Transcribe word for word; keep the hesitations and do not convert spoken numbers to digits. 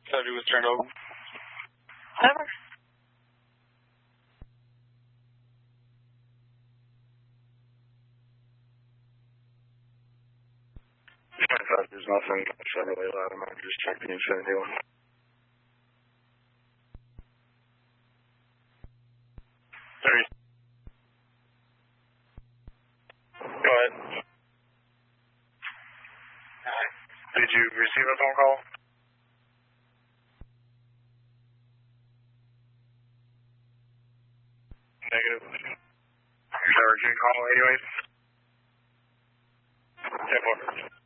seventy was turned over. Over. There's nothing federally allowed. I'm just checking in seventy-one. Sorry. Go ahead. Did you receive a phone call? Negative. Is that urgent call anyways? ten four.